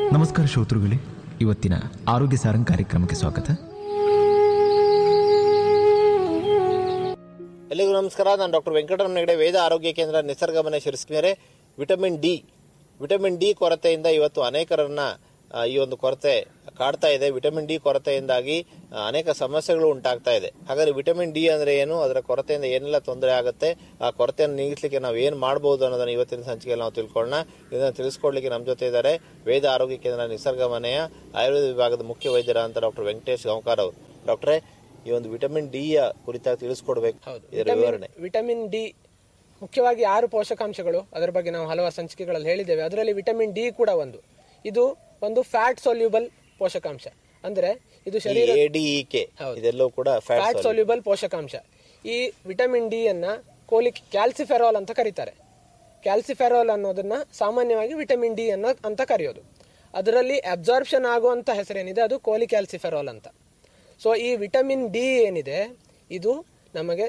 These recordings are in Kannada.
ನಮಸ್ಕಾರ ಶ್ರೋತೃಗಳೇ, ಇವತ್ತಿನ ಆರೋಗ್ಯ ಸಾರಂಗ್ ಕಾರ್ಯಕ್ರಮಕ್ಕೆ ಸ್ವಾಗತ. ಎಲ್ಲರಿಗೂ ನಮಸ್ಕಾರ. ನಾನು ಡಾಕ್ಟರ್ ವೆಂಕಟರಮಣ ಹೆಗಡೆ, ವೇದ ಆರೋಗ್ಯ ಕೇಂದ್ರ, ನಿಸರ್ಗಮನೆ, ಶಿರಸ್ಕೆರೆ. ವಿಟಮಿನ್ ಡಿ ಕೊರತೆಯಿಂದ ಇವತ್ತು ಅನೇಕರನ್ನ ಈ ಒಂದು ಕೊರತೆ ಕಾಡ್ತಾ ಇದೆ. ವಿಟಮಿನ್ ಡಿ ಕೊರತೆಯಿಂದಾಗಿ ಅನೇಕ ಸಮಸ್ಯೆಗಳು ಉಂಟಾಗ್ತಾ ಇದೆ. ಹಾಗಾದ್ರೆ ವಿಟಮಿನ್ ಡಿ ಅಂದ್ರೆ ಏನು, ಅದರ ಕೊರತೆಯಿಂದ ಏನೆಲ್ಲ ತೊಂದರೆ ಆಗುತ್ತೆ, ಆ ಕೊರತೆಯನ್ನು ನೀಗಿಸಲಿಕ್ಕೆ ನಾವು ಏನ್ ಮಾಡಬಹುದು ಅನ್ನೋದನ್ನ ಇವತ್ತಿನ ಸಂಚಿಕೆಯಲ್ಲಿ ನಾವು ತಿಳ್ಕೊಳ್ಳೋಣ. ಇದನ್ನು ತಿಳಿಸ್ಕೊಡ್ಲಿಕ್ಕೆ ನಮ್ಮ ಜೊತೆ ಇದ್ದಾರೆ ವೇದ ಆರೋಗ್ಯ ಕೇಂದ್ರ, ನಿಸರ್ಗಮನೆಯ ಆಯುರ್ವೇದ ವಿಭಾಗದ ಮುಖ್ಯ ವೈದ್ಯರಾದಂತ ಡಾಕ್ಟರ್ ವೆಂಕಟೇಶ್ ಗಾಂವ್ಕರ್ ಅವರು. ಡಾಕ್ಟ್ರೇ, ಈ ಒಂದು ವಿಟಮಿನ್ ಡಿ ಯ ಕುರಿತಾಗಿ ತಿಳಿಸ್ಕೊಡ್ಬೇಕು, ಇದರ ವಿವರಣೆ. ವಿಟಮಿನ್ ಡಿ ಮುಖ್ಯವಾಗಿ 6 ಪೋಷಕಾಂಶಗಳು, ಅದರ ಬಗ್ಗೆ ನಾವು ಹಲವಾರು ಸಂಚಿಕೆಗಳಲ್ಲಿ ಹೇಳಿದ್ದೇವೆ. ಅದರಲ್ಲಿ ವಿಟಮಿನ್ ಡಿ ಕೂಡ ಇದು ಒಂದು ಫ್ಯಾಟ್ ಸೊಲ್ಯೂಬಲ್ ಪೋಷಕಾಂಶ. ಅಂದ್ರೆ ಇದು ಶರೀರ ಇದೆಲ್ಲವೂ ಕೂಡ ಫ್ಯಾಟ್ ಸೊಲ್ಯೂಬಲ್ ಪೋಷಕಾಂಶ. ಈ ವಿಟಮಿನ್ ಡಿ ಅನ್ನ ಕ್ಯಾಲ್ಸಿಫೆರಾಲ್ ಅಂತ ಕರೀತಾರೆ. ಕ್ಯಾಲ್ಸಿಫೆರಾಲ್ ಅನ್ನೋದನ್ನ ಸಾಮಾನ್ಯವಾಗಿ ವಿಟಮಿನ್ ಡಿ ಅಂತ ಕರೆಯೋದು. ಅದರಲ್ಲಿ ಅಬ್ಸಾರ್ಪ್ಷನ್ ಆಗುವಂತ ಹೆಸರೇನಿದೆ ಅದು ಕೋಲಿಕ್ಯಾಲ್ಸಿಫೆರಾಲ್ ಅಂತ. ಸೊ ಈ ವಿಟಮಿನ್ ಡಿ ಏನಿದೆ ಇದು ನಮಗೆ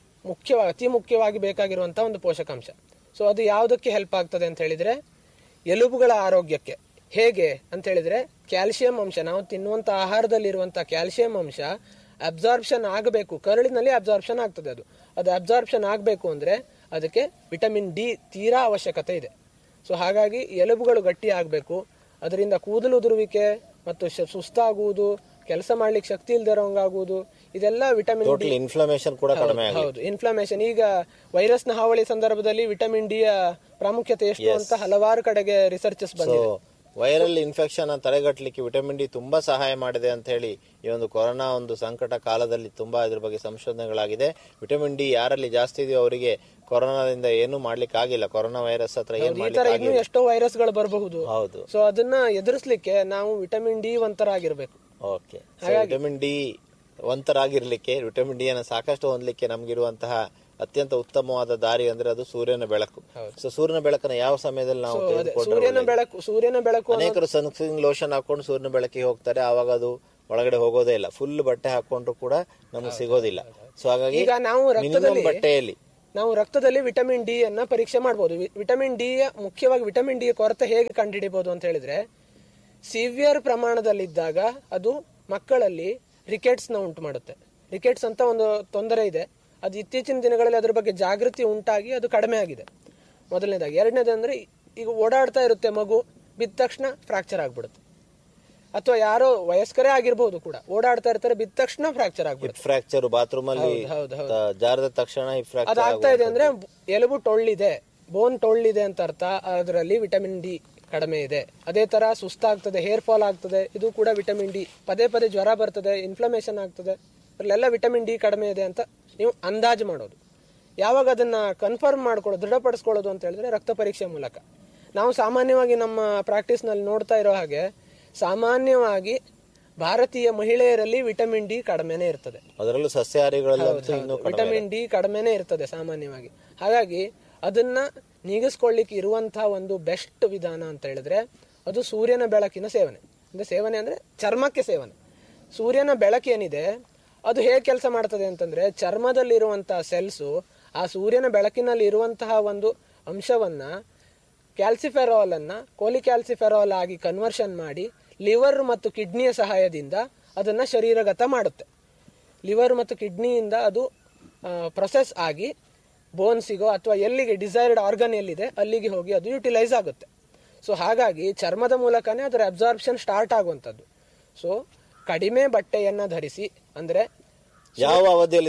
ಅತಿ ಮುಖ್ಯವಾಗಿ ಬೇಕಾಗಿರುವಂತಹ ಒಂದು ಪೋಷಕಾಂಶ. ಸೊ ಅದು ಯಾವುದಕ್ಕೆ ಹೆಲ್ಪ್ ಆಗ್ತದೆ ಅಂತ ಹೇಳಿದ್ರೆ, ಎಲುಬುಗಳ ಆರೋಗ್ಯಕ್ಕೆ. ಹೇಗೆ ಅಂತ ಹೇಳಿದ್ರೆ, ಕ್ಯಾಲ್ಸಿಯಂ ಅಂಶ, ನಾವು ತಿನ್ನುವಂತ ಆಹಾರದಲ್ಲಿ ಇರುವಂತಹ ಕ್ಯಾಲ್ಸಿಯಂ ಅಂಶ ಅಬ್ಸಾರ್ಪ್ಷನ್ ಆಗಬೇಕು. ಕರಳಿನಲ್ಲಿ ಅಬ್ಸಾರ್ಪ್ಷನ್ ಆಗ್ತದೆ. ಅದು ಅಬ್ಸಾರ್ಪ್ಷನ್ ಆಗಬೇಕು ಅಂದ್ರೆ ಅದಕ್ಕೆ ವಿಟಮಿನ್ ಡಿ ತೀರಾ ಅವಶ್ಯಕತೆ ಇದೆ. ಸೊ ಹಾಗಾಗಿ ಎಲುಬುಗಳು ಗಟ್ಟಿ ಆಗಬೇಕು. ಅದರಿಂದ ಕೂದಲು ಉದುರುವಿಕೆ ಮತ್ತು ಸುಸ್ತಾಗುವುದು, ಕೆಲಸ ಮಾಡ್ಲಿಕ್ಕೆ ಶಕ್ತಿ ಇಲ್ದಿರೋಂಗಾಗುವುದು, ಇದೆಲ್ಲ ವಿಟಮಿನ್ ಡಿ. ಇನ್ಫ್ಲಮೇಷನ್ ಕೂಡ ಕಡಿಮೆ. ಹೌದು, ಇನ್ಫ್ಲಮೇಷನ್. ಈಗ ವೈರಸ್ ನ ಹಾವಳಿ ಸಂದರ್ಭದಲ್ಲಿ ವಿಟಮಿನ್ ಡಿ ಯ ಪ್ರಾಮುಖ್ಯತೆ ಎಷ್ಟು ಅಂತ ಹಲವಾರು ಕಡೆಗೆ ರಿಸರ್ಚಸ್ ಬಂದಿದೆ. ವೈರಲ್ ಇನ್ಫೆಕ್ಷನ್ ತಡೆಗಟ್ಟಲಿಕ್ಕೆ ವಿಟಮಿನ್ ಡಿ ತುಂಬಾ ಸಹಾಯ ಮಾಡಿದೆ ಅಂತ ಹೇಳಿ ಈ ಒಂದು ಕೊರೋನಾ ಒಂದು ಸಂಕಟ ಕಾಲದಲ್ಲಿ ತುಂಬಾ ಇದ್ರ ಬಗ್ಗೆ ಸಂಶೋಧನೆಗಳಾಗಿದೆ. ವಿಟಮಿನ್ ಡಿ ಯಾರಲ್ಲಿ ಜಾಸ್ತಿ ಇದೆಯೋ ಅವರಿಗೆ ಕೊರೋನಾದಿಂದ ಏನು ಮಾಡ್ಲಿಕ್ಕೆ ಆಗಿಲ್ಲ. ಕೊರೋನಾ ವೈರಸ್ ಹತ್ರ ಇನ್ನೂ ಎಷ್ಟೋ ವೈರಸ್ ಗಳು ಬರಬಹುದು. ಹೌದು. ಸೊ ಅದನ್ನ ಎದುರಿಸಲಿಕ್ಕೆ ನಾವು vitamin D ಒಂಥರಾಗಿರ್ಬೇಕು. Okay, vitamin D ಒಂಥರಾಗಿರ್ಲಿಕ್ಕೆ, vitamin D ಅನ್ನು ಸಾಕಷ್ಟು ಹೊಂದಲಿಕ್ಕೆ ನಮ್ಗಿರುವಂತಹ ಅತ್ಯಂತ ಉತ್ತಮವಾದ ದಾರಿ ಅಂದ್ರೆ ಅದು ಸೂರ್ಯನ ಬೆಳಕು. ಸೊ ಸೂರ್ಯನ ಬೆಳಕನ್ನ ಯಾವ ಸಮಯದಲ್ಲಿ ನಾವು ಸೂರ್ಯನ ಬೆಳಕು ಅನೇಕರು ಸನ್ಸ್ಕ್ರೀನ್ ಲೋಷನ್ ಹಾಕೊಂಡು ಸೂರ್ಯನ ಬೆಳಕಿಗೆ ಹೋಗ್ತಾರೆ, ಆವಾಗ ಅದು ಒಳಗಡೆ ಹೋಗೋದೇ ಇಲ್ಲ. ಫುಲ್ ಬಟ್ಟೆ ಹಾಕೊಂಡ್ರು ಕೂಡ ನಮ್ಗೆ ಸಿಗೋದಿಲ್ಲ. ಸೊ ಹಾಗಾಗಿ ಈಗ ನಾವು ರಕ್ತದಲ್ಲಿ ವಿಟಮಿನ್ ಡಿ ಅನ್ನ ಪರೀಕ್ಷೆ ಮಾಡಬಹುದು. ವಿಟಮಿನ್ ಡಿ ಮುಖ್ಯವಾಗಿ ವಿಟಮಿನ್ ಡಿ ಕೊರತೆ ಹೇಗೆ ಕಂಡುಹಿಡಿಯಬಹುದು ಅಂತ ಹೇಳಿದ್ರೆ, ಸಿವಿಯರ್ ಪ್ರಮಾಣದಲ್ಲಿದ್ದಾಗ ಅದು ಮಕ್ಕಳಲ್ಲಿ ರಿಕೆಟ್ಸ್ ನ ಉಂಟು ಮಾಡುತ್ತೆ. ರಿಕೆಟ್ಸ್ ಅಂತ ಒಂದು ತೊಂದರೆ ಇದೆ. ಅದು ಇತ್ತೀಚಿನ ದಿನಗಳಲ್ಲಿ ಅದ್ರ ಬಗ್ಗೆ ಜಾಗೃತಿ ಉಂಟಾಗಿ ಅದು ಕಡಿಮೆ ಆಗಿದೆ, ಮೊದಲನೇದಾಗಿ. ಎರಡನೇದಂದ್ರೆ, ಈಗ ಓಡಾಡ್ತಾ ಇರುತ್ತೆ ಮಗು, ಬಿದ್ದ ತಕ್ಷಣ ಫ್ರಾಕ್ಚರ್ ಆಗ್ಬಿಡುತ್ತೆ. ಅಥವಾ ಯಾರೋ ವಯಸ್ಕರೇ ಆಗಿರ್ಬಹುದು ಕೂಡ, ಓಡಾಡ್ತಾ ಇರ್ತಾರೆ, ಬಿದ್ದ ತಕ್ಷಣ ಫ್ರಾಕ್ಚರ್ ಆಗ್ಬಿಡುತ್ತೆ. ಫ್ರಾಕ್ಚರ್ ಬಾತ್ರೂಮ್ ಅಲ್ಲಿ ಜಾರದ ತಕ್ಷಣ ಅದಾಗ್ತಾ ಇದೆ ಅಂದ್ರೆ ಎಲುಬು ಟೊಳ್ಳಿದೆ, ಬೋನ್ ಟೊಳ್ಳಿದೆ ಅಂತ ಅರ್ಥ. ಅದರಲ್ಲಿ ವಿಟಮಿನ್ ಡಿ ಕಡಿಮೆ ಇದೆ. ಅದೇ ತರ ಸುಸ್ತಾಗ್ತದೆ, ಹೇರ್ ಫಾಲ್ ಆಗ್ತದೆ, ಇದು ಕೂಡ ವಿಟಮಿನ್ ಡಿ. ಪದೇ ಪದೇ ಜ್ವರ ಬರ್ತದೆ, ಇನ್ಫ್ಲಮೇಷನ್ ಆಗ್ತದೆ, ಅಲ್ಲೆಲ್ಲ ವಿಟಮಿನ್ ಡಿ ಕಡಿಮೆ ಇದೆ ಅಂತ ನೀವು ಅಂದಾಜು ಮಾಡೋದು. ಯಾವಾಗ ಅದನ್ನ ಕನ್ಫರ್ಮ್ ಮಾಡ್ಕೊಳ್ಳೋದು, ದೃಢಪಡಿಸ್ಕೊಳ್ಳೋದು ಅಂತ ಹೇಳಿದ್ರೆ ರಕ್ತ ಪರೀಕ್ಷೆ ಮೂಲಕ. ನಾವು ಸಾಮಾನ್ಯವಾಗಿ ನಮ್ಮ ಪ್ರಾಕ್ಟೀಸ್ ನಲ್ಲಿ ನೋಡ್ತಾ ಇರೋ ಹಾಗೆ, ಸಾಮಾನ್ಯವಾಗಿ ಭಾರತೀಯ ಮಹಿಳೆಯರಲ್ಲಿ ವಿಟಮಿನ್ ಡಿ ಕಡಿಮೆನೆ ಇರ್ತದೆ. ಅದರಲ್ಲೂ ಸಸ್ಯಾಹಾರಿಗಳಲ್ಲಿ ವಿಟಮಿನ್ ಡಿ ಕಡಿಮೆನೆ ಇರ್ತದೆ ಸಾಮಾನ್ಯವಾಗಿ. ಹಾಗಾಗಿ ಅದನ್ನ ನೀಗಿಸ್ಕೊಳ್ಳಿಕ್ಕೆ ಇರುವಂತಹ ಒಂದು ಬೆಸ್ಟ್ ವಿಧಾನ ಅಂತ ಹೇಳಿದ್ರೆ ಅದು ಸೂರ್ಯನ ಬೆಳಕಿನ ಸೇವನೆ. ಸೇವನೆ ಅಂದ್ರೆ ಚರ್ಮಕ್ಕೆ ಸೇವನೆ. ಸೂರ್ಯನ ಬೆಳಕೇನಿದೆ ಅದು ಹೇಗೆ ಕೆಲಸ ಮಾಡ್ತದೆ ಅಂತಂದ್ರೆ, ಚರ್ಮದಲ್ಲಿರುವಂತಹ ಸೆಲ್ಸು ಆ ಸೂರ್ಯನ ಬೆಳಕಿನಲ್ಲಿ ಇರುವಂತಹ ಒಂದು ಅಂಶವನ್ನ ಕ್ಯಾಲ್ಸಿಫೆರಾಲ್ ಅನ್ನ ಕೋಲಿಕ್ಯಾಲ್ಸಿಫೆರಾಲ್ ಆಗಿ ಕನ್ವರ್ಷನ್ ಮಾಡಿ ಲಿವರ್ ಮತ್ತು ಕಿಡ್ನಿಯ ಸಹಾಯದಿಂದ ಅದನ್ನ ಶರೀರಗತ ಮಾಡುತ್ತೆ. ಲಿವರ್ ಮತ್ತು ಕಿಡ್ನಿಯಿಂದ ಅದು ಪ್ರೊಸೆಸ್ ಆಗಿ ಬೋನ್ಸಿಗೋ ಅಥವಾ ಎಲ್ಲಿಗೆ ಡಿಸೈರ್ಡ್ ಆರ್ಗನ್ ಎಲ್ಲಿದೆ ಅಲ್ಲಿಗೆ ಹೋಗಿ ಅದು ಯುಟಿಲೈಸ್ ಆಗುತ್ತೆ. ಸೊ ಹಾಗಾಗಿ ಚರ್ಮದ ಮೂಲಕನೇ ಅದರ ಅಬ್ಸಾರ್ಪ್ಷನ್ ಸ್ಟಾರ್ಟ್ ಆಗುವಂಥದ್ದು. ಸೊ ಕಡಿಮೆ ಬಟ್ಟೆಯನ್ನ ಧರಿಸಿ, ಅಂದ್ರೆ ಯಾವ ಅವಧಿಯಲ್ಲಿ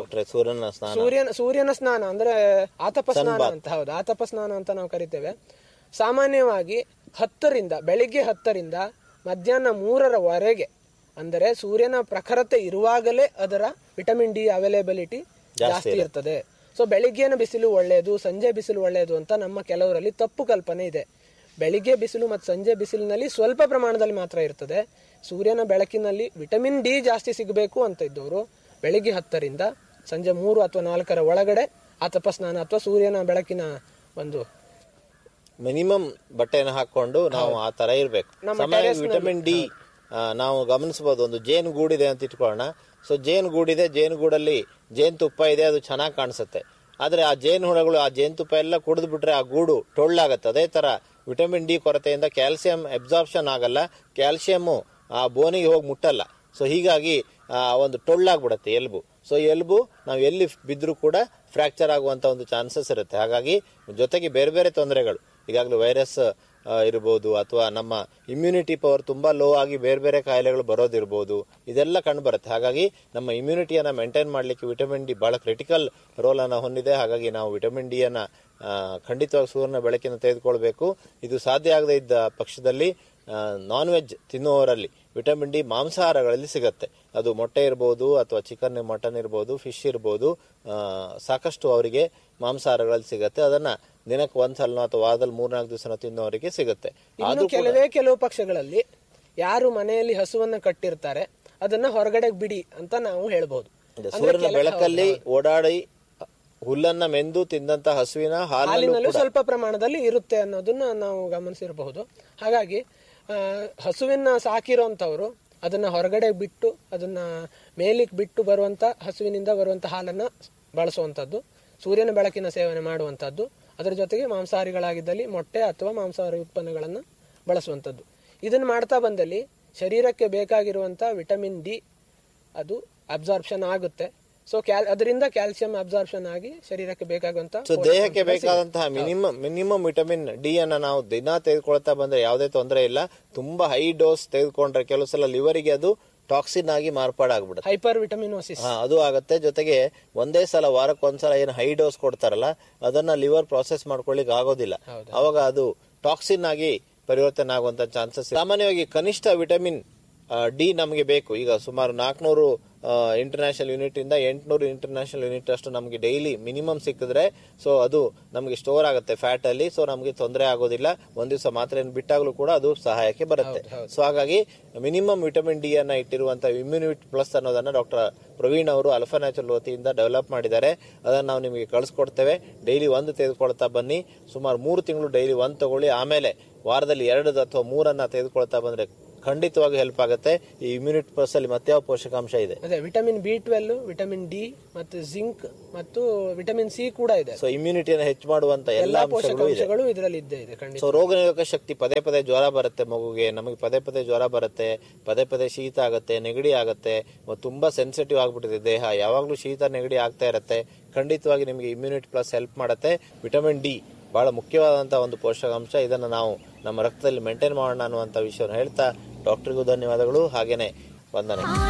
ಸೂರ್ಯನ ಸ್ನಾನ ಅಂದ್ರೆ ಆತಪ ಸ್ನಾನ ಅಂತ. ಹೌದು, ಆತಪ ಸ್ನಾನ ಅಂತ ನಾವು ಕರಿತೇವೆ. ಸಾಮಾನ್ಯವಾಗಿ ಬೆಳಿಗ್ಗೆ 10ರಿಂದ ಮಧ್ಯಾಹ್ನ 3ರವರೆಗೆ, ಅಂದರೆ ಸೂರ್ಯನ ಪ್ರಖರತೆ ಇರುವಾಗಲೇ ಅದರ ವಿಟಮಿನ್ ಡಿ ಅವೈಲೇಬಿಲಿಟಿ ಜಾಸ್ತಿ ಇರ್ತದೆ. ಸೊ ಬೆಳಿಗ್ಗೆನ ಬಿಸಿಲು ಒಳ್ಳೆಯದು, ಸಂಜೆ ಬಿಸಿಲು ಒಳ್ಳೆಯದು ಅಂತ ನಮ್ಮ ಕೆಲವರಲ್ಲಿ ತಪ್ಪು ಕಲ್ಪನೆ ಇದೆ. ಬೆಳಿಗ್ಗೆ ಬಿಸಿಲು ಮತ್ತು ಸಂಜೆ ಬಿಸಿಲಿನಲ್ಲಿ ಸ್ವಲ್ಪ ಪ್ರಮಾಣದಲ್ಲಿ ಮಾತ್ರ ಇರ್ತದೆ. ಸೂರ್ಯನ ಬೆಳಕಿನಲ್ಲಿ ವಿಟಮಿನ್ ಡಿ ಜಾಸ್ತಿ ಸಿಗಬೇಕು ಅಂತ ಇದ್ದವರು ಬೆಳಿಗ್ಗೆ 10ರಿಂದ ಸಂಜೆ 3 ಅಥವಾ 4ರ ಒಳಗಡೆ ಆತಪ ಸ್ನಾನ ಅಥವಾ ಸೂರ್ಯನ ಬೆಳಕಿನ ಒಂದು ಮಿನಿಮಮ್ ಬಟ್ಟೆಯನ್ನು ಹಾಕೊಂಡು ನಾವು ಆ ತರ ಇರ್ಬೇಕು. ವಿಟಮಿನ್ ಡಿ ನಾವು ಗಮನಿಸಬಹುದು. ಒಂದು ಜೇನು ಗೂಡಿದೆ ಅಂತ ಇಟ್ಕೊಳ್ಳೋಣ. ಸೊ ಜೇನು ಗೂಡಿದೆ, ಜೇನುಗೂಡಲ್ಲಿ ಜೇನುತುಪ್ಪ ಇದೆ, ಅದು ಚೆನ್ನಾಗಿ ಕಾಣಿಸುತ್ತೆ. ಆದ್ರೆ ಆ ಜೇನು ಹುಳಗಳು ಆ ಜೇನುತುಪ್ಪ ಎಲ್ಲ ಕುಡಿದು ಬಿಟ್ರೆ ಆ ಗೂಡು ಟೊಳ್ಳಾಗತ್ತೆ. ಅದೇ ತರ ವಿಟಮಿನ್ ಡಿ ಕೊರತೆಯಿಂದ ಕ್ಯಾಲ್ಸಿಯಂ ಅಬ್ಸಾರ್ಪ್ಷನ್ ಆಗಲ್ಲ, ಕ್ಯಾಲ್ಸಿಯಮ್ಮು ಆ ಬೋನಿಗೆ ಹೋಗಿ ಮುಟ್ಟಲ್ಲ. ಸೊ ಹೀಗಾಗಿ ಒಂದು ಟೊಳ್ಳಾಗ್ಬಿಡುತ್ತೆ ಎಲುಬು. ಸೊ ಎಲುಬು ನಾವು ಎಲ್ಲಿ ಬಿದ್ದರೂ ಕೂಡ ಫ್ರ್ಯಾಕ್ಚರ್ ಆಗುವಂಥ ಒಂದು ಚಾನ್ಸಸ್ ಇರುತ್ತೆ. ಹಾಗಾಗಿ ಜೊತೆಗೆ ಬೇರೆ ಬೇರೆ ತೊಂದರೆಗಳು, ಈಗಾಗಲೇ ವೈರಸ್ ಇರ್ಬೋದು ಅಥವಾ ನಮ್ಮ ಇಮ್ಯುನಿಟಿ ಪವರ್ ತುಂಬ ಲೋ ಆಗಿ ಬೇರೆ ಬೇರೆ ಕಾಯಿಲೆಗಳು ಬರೋದಿರ್ಬೋದು, ಇದೆಲ್ಲ ಕಂಡು ಬರುತ್ತೆ. ಹಾಗಾಗಿ ನಮ್ಮ ಇಮ್ಯುನಿಟಿಯನ್ನು ಮೇಂಟೈನ್ ಮಾಡಲಿಕ್ಕೆ ವಿಟಮಿನ್ ಡಿ ಬಹಳ ಕ್ರಿಟಿಕಲ್ ರೋಲನ್ನು ಹೊಂದಿದೆ. ಹಾಗಾಗಿ ನಾವು ವಿಟಮಿನ್ ಡಿಯನ್ನು ಖಂಡಿತವಾಗಿ ಸೂರ್ಯನ ಬೆಳಕಿನ ತೆಗೆದುಕೊಳ್ಬೇಕು. ಇದು ಸಾಧ್ಯ ಆಗದೇ ಇದ್ದ ಪಕ್ಷದಲ್ಲಿ ನಾನ್ ವೆಜ್ ತಿನ್ನುವವರಲ್ಲಿ ವಿಟಮಿನ್ ಡಿ ಮಾಂಸಾಹಾರಗಳಲ್ಲಿ ಸಿಗುತ್ತೆ. ಅದು ಮೊಟ್ಟೆ ಇರ್ಬೋದು ಅಥವಾ ಚಿಕನ್ ಮಟನ್ ಇರ್ಬೋದು, ಫಿಶ್ ಇರ್ಬೋದು, ಸಾಕಷ್ಟು ಅವರಿಗೆ ಮಾಂಸಾಹಾರಗಳಲ್ಲಿ ಸಿಗುತ್ತೆ. ಅದನ್ನ ದಿನಕ್ಕೆ ಒಂದ್ಸಲ ಅಥವಾ ವಾರದಲ್ಲಿ 3-4 ದಿವಸ ತಿನ್ನೋರಿಗೆ ಸಿಗುತ್ತೆ. ಇನ್ನು ಕೆಲವು ಪಕ್ಷಗಳಲ್ಲಿ ಯಾರು ಮನೆಯಲ್ಲಿ ಹಸುವನ್ನ ಕಟ್ಟಿರ್ತಾರೆ ಅದನ್ನ ಹೊರಗಡೆ ಬಿಡಿ ಅಂತ ನಾವು ಹೇಳ್ಬಹುದು. ಸೂರ್ಯನ ಬೆಳಕಲ್ಲಿ ಓಡಾಡಿ ಹುಲ್ಲನ್ನ ಮೆಂದು ತಿಂದಂತ ಹಸುವಿನ ಹಾಲಿನಲ್ಲೂ ಸ್ವಲ್ಪ ಪ್ರಮಾಣದಲ್ಲಿ ಇರುತ್ತೆ ಅನ್ನೋದನ್ನ ನಾವು ಗಮನಿಸಿರಬಹುದು. ಹಾಗಾಗಿ ಹಸುವಿನ ಸಾಕಿರೋಂಥವ್ರು ಅದನ್ನ ಹೊರಗಡೆ ಬಿಟ್ಟು ಅದನ್ನ ಮೇಲಿಗೆ ಬಿಟ್ಟು ಬರುವಂತ ಹಸುವಿನಿಂದ ಬರುವಂತ ಹಾಲನ್ನ ಬಳಸುವಂತದ್ದು, ಸೂರ್ಯನ ಬೆಳಕಿನ ಸೇವನೆ ಮಾಡುವಂತದ್ದು, ಅದರ ಜೊತೆಗೆ ಮಾಂಸಾಹಾರಿಗಳಾಗಿದ್ದಲ್ಲಿ ಮೊಟ್ಟೆ ಅಥವಾ ಮಾಂಸಾಹಾರಿ ಉತ್ಪನ್ನಗಳನ್ನ ಬಳಸುವಂತದ್ದು. ಇದನ್ನ ಮಾಡ್ತಾ ಬಂದಲ್ಲಿ ಶರೀರಕ್ಕೆ ಬೇಕಾಗಿರುವಂತ ವಿಟಮಿನ್ ಡಿ ಅದು ಅಬ್ಸಾರ್ಪ್ಷನ್ ಆಗುತ್ತೆ. ಸೊ ಅದರಿಂದ ಕ್ಯಾಲ್ಸಿಯಂ ಅಬ್ಸಾರ್ಪ್ಷನ್ ಆಗಿ ಶರೀರಕ್ಕೆ ಬೇಕಾಗುವಂತಹ ದೇಹಕ್ಕೆ ಬೇಕಾದಂತಹ ಮಿನಿಮಮ್ ವಿಟಮಿನ್ ಡಿ ಅನ್ನ ನಾವು ದಿನ ತೆಗೆದುಕೊಳ್ತಾ ಬಂದ್ರೆ ಯಾವುದೇ ತೊಂದರೆ ಇಲ್ಲ. ತುಂಬಾ ಹೈ ಡೋಸ್ ತೆಗೆದುಕೊಂಡ್ರೆ ಕೆಲವು ಸಲ ಲಿವರಿಗೆ ಅದು ಟಾಕ್ಸಿನ್ ಆಗಿ ಮಾರ್ಪಾಡಾಗ್ಬಿಡುತ್ತೆ, ಹೈಪರ್ ವಿಟಮಿನೋಸಿಸ್ ಅದು ಆಗುತ್ತೆ. ಜೊತೆಗೆ ಒಂದೇ ಸಲ ವಾರಕ್ಕೊಂದ್ಸಲ ಏನು ಹೈ ಡೋಸ್ ಕೊಡ್ತಾರಲ್ಲ ಅದನ್ನ ಲಿವರ್ ಪ್ರಾಸೆಸ್ ಮಾಡ್ಕೊಳ್ಳಿಕ್ ಆಗೋದಿಲ್ಲ, ಅವಾಗ ಅದು ಟಾಕ್ಸಿನ್ ಆಗಿ ಪರಿವರ್ತನೆ ಆಗುವಂತ ಚಾನ್ಸಸ್. ಸಾಮಾನ್ಯವಾಗಿ ಕನಿಷ್ಠ ವಿಟಮಿನ್ ಡಿ ನಮಗೆ ಬೇಕು. ಈಗ ಸುಮಾರು 400 ಇಂಟರ್ನ್ಯಾಷನಲ್ ಯೂನಿಟ್ ಇಂದ 800 ಇಂಟರ್ನ್ಯಾಷನಲ್ ಯೂನಿಟ್ ಅಷ್ಟು ನಮಗೆ ಡೈಲಿ ಮಿನಿಮಮ್ ಸಿಕ್ಕಿದ್ರೆ ಸೊ ಅದು ನಮಗೆ ಸ್ಟೋರ್ ಆಗುತ್ತೆ ಫ್ಯಾಟ್ ಅಲ್ಲಿ. ಸೊ ನಮಗೆ ತೊಂದರೆ ಆಗೋದಿಲ್ಲ. ಒಂದ್ ದಿವಸ ಮಾತ್ರ ಬಿಟ್ಟಾಗ್ಲೂ ಕೂಡ ಅದು ಸಹಾಯಕ್ಕೆ ಬರುತ್ತೆ. ಸೊ ಹಾಗಾಗಿ ಮಿನಿಮಮ್ ವಿಟಮಿನ್ ಡಿ ಅನ್ನ ಇಟ್ಟಿರುವಂತಹ ಇಮ್ಯುನಿಟಿ ಪ್ಲಸ್ ಅನ್ನೋದನ್ನ ಡಾಕ್ಟರ್ ಪ್ರವೀಣ್ ಅವರು ಅಲ್ಫಾ ನ್ಯಾಚುರಲ್ ವತಿಯಿಂದ ಡೆವಲಪ್ ಮಾಡಿದ್ದಾರೆ. ಅದನ್ನ ನಾವು ನಿಮಗೆ ಕಳಿಸ್ಕೊಡ್ತೇವೆ. ಡೈಲಿ 1 ತೆಗೆದುಕೊಳ್ತಾ ಬನ್ನಿ. ಸುಮಾರು 3 ತಿಂಗಳು ಡೈಲಿ 1 ತಗೊಳ್ಳಿ. ಆಮೇಲೆ ವಾರದಲ್ಲಿ 2 ಅಥವಾ 3 ತೆಗೆದುಕೊಳ್ತಾ ಬಂದ್ರೆ ಖಂಡಿತವಾಗಿ ಹೆಲ್ಪ್ ಆಗುತ್ತೆ. ಈ ಇಮ್ಯುನಿಟಿ ಪ್ಲಸ್ ಅಲ್ಲಿ ಮತ್ತೆ ಯಾವ ಪೋಷಕಾಂಶ ಇದೆ? ಅದೇ ವಿಟಮಿನ್ B12, ವಿಟಮಿನ್ ಡಿ ಮತ್ತು ಜಿಂಕ್ ಮತ್ತು ವಿಟಮಿನ್ ಸಿ ಕೂಡ ಇದೆ. ಸೊ ಇಮ್ಯುನಿಟಿಯನ್ನು ಹೆಚ್ಚು ಮಾಡುವಂತ ಎಲ್ಲಾ ಪೋಷಕಾಂಶಗಳು ಇದರಲ್ಲಿ ಇದೆ. ಸೊ ರೋಗ ನಿರೋಧಕ ಶಕ್ತಿ, ಪದೇ ಜ್ವರ ಬರುತ್ತೆ ಮಗುಗೆ, ನಮಗೆ ಪದೇ ಜ್ವರ ಬರುತ್ತೆ, ಪದೇ ಶೀತ ಆಗುತ್ತೆ, ನೆಗಡಿ ಆಗುತ್ತೆ, ತುಂಬಾ ಸೆನ್ಸಿಟಿವ್ ಆಗ್ಬಿಟ್ಟಿದೆ ದೇಹ, ಯಾವಾಗ್ಲೂ ಶೀತ ನೆಗಡಿ ಆಗ್ತಾ ಇರುತ್ತೆ. ಖಂಡಿತವಾಗಿ ನಿಮಗೆ ಇಮ್ಯುನಿಟಿ ಪ್ಲಸ್ ಹೆಲ್ಪ್ ಮಾಡುತ್ತೆ. ವಿಟಮಿನ್ ಡಿ ಬಹಳ ಮುಖ್ಯವಾದಂತಹ ಒಂದು ಪೋಷಕಾಂಶ. ಇದನ್ನು ನಾವು ನಮ್ಮ ರಕ್ತದಲ್ಲಿ ಮೇಂಟೈನ್ ಮಾಡೋಣ ಅನ್ನುವಂಥ ವಿಷಯವನ್ನು ಹೇಳ್ತಾ ಡಾಕ್ಟರ್ಗೂ ಧನ್ಯವಾದಗಳು, ಹಾಗೇನೆ ವಂದನೆ.